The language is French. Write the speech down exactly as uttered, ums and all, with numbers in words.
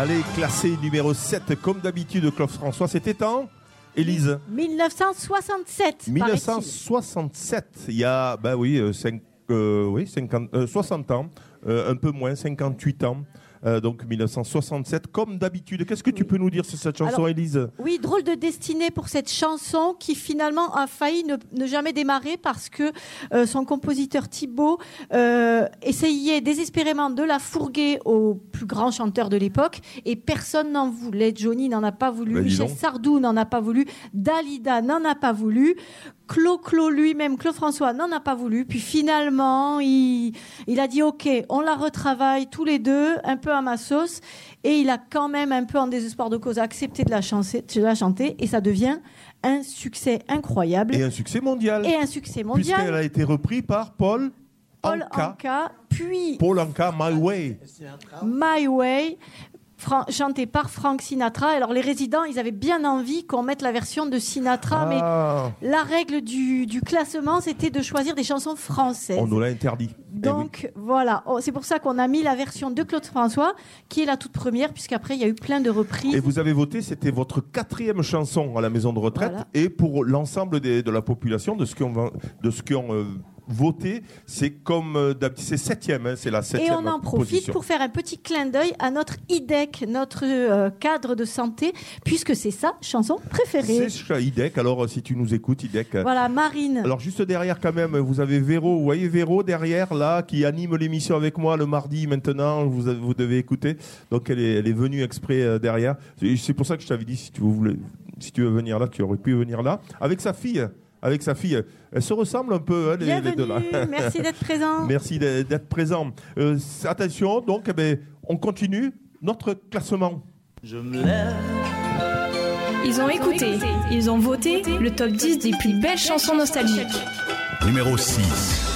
Allez, classé numéro sept, comme d'habitude, Claude François. C'était en Élise dix-neuf cent soixante-sept. dix-neuf cent soixante-sept. Il y a, ben oui, euh, cinq, euh, oui cinquante, euh, soixante ans, euh, un peu moins, cinquante-huit ans. Euh, donc dix-neuf cent soixante-sept, comme d'habitude. Qu'est-ce que tu oui. peux nous dire sur cette chanson, Alors, Élise ? Oui, drôle de destinée pour cette chanson qui finalement a failli ne, ne jamais démarrer parce que euh, son compositeur Thibaut euh, essayait désespérément de la fourguer au plus grand chanteur de l'époque et personne n'en voulait. Johnny n'en a pas voulu, ben, Michel Sardou n'en a pas voulu, Dalida n'en a pas voulu. Claude Claude lui-même, Claude François n'en a pas voulu. Puis finalement, il, il a dit OK, on la retravaille tous les deux, un peu à ma sauce. Et il a quand même, un peu en désespoir de cause, accepté de la chanter, de la chanter et ça devient un succès incroyable. Et un succès mondial. Et un succès mondial. Puisqu'elle a été reprise par Paul Paul Anka. Anka puis Paul Anka, My Way. My Way. Fran- chanté par Frank Sinatra. Alors les résidents, ils avaient bien envie qu'on mette la version de Sinatra, ah. mais la règle du, du classement, c'était de choisir des chansons françaises. On nous l'a interdit. Donc eh oui. voilà, oh, c'est pour ça qu'on a mis la version de Claude François, qui est la toute première, puisqu'après il y a eu plein de reprises. Et vous avez voté, c'était votre quatrième chanson à la maison de retraite, voilà. Et pour l'ensemble des, de la population, de ce qui ont, de ce qui ont euh, voté, c'est comme euh, c'est septième, hein, c'est la septième. Et on en profite position. Pour faire un petit clin d'œil à notre I D E C, notre euh, cadre de santé, puisque c'est sa chanson préférée. C'est I D E C, alors si tu nous écoutes, I D E C. Voilà, Marine. Alors juste derrière quand même, vous avez Véro, vous voyez Véro derrière là, qui anime l'émission avec moi le mardi maintenant, vous, vous devez écouter. Donc elle est, elle est venue exprès euh, derrière. C'est pour ça que je t'avais dit, si tu, voulais, si tu veux venir là, tu aurais pu venir là, avec sa fille. Avec sa fille. Elles se ressemblent un peu, hein, les, les deux là. Merci d'être présent. Merci d'être présent. Euh, attention, donc, eh ben, on continue notre classement. Je me lève. Ils ont écouté, ils ont voté le top dix des plus belles chansons nostalgiques. Numéro six.